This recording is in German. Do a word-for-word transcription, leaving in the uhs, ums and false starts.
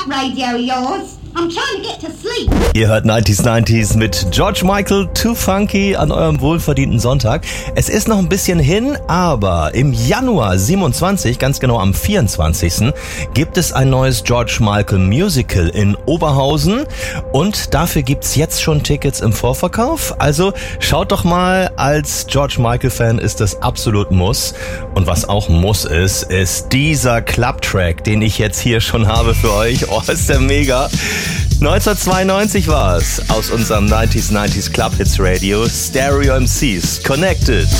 that radio of yours. I'm trying to get to sleep. Ihr hört neunzig neunzig mit George Michael, Too Funky an eurem wohlverdienten Sonntag. Es ist noch ein bisschen hin, aber im Januar siebenundzwanzig, ganz genau am vierundzwanzigsten gibt es ein neues George Michael Musical in Oberhausen und dafür gibt's jetzt schon Tickets im Vorverkauf. Also schaut doch mal, als George Michael Fan ist das absolut Muss. Und was auch Muss ist, ist dieser Club-Track, den ich jetzt hier schon habe für euch. Oh, ist der mega. neunzehnhundertzweiundneunzig war es aus unserem neunzig neunzig Club Hits Radio Stereo M Cs Connected.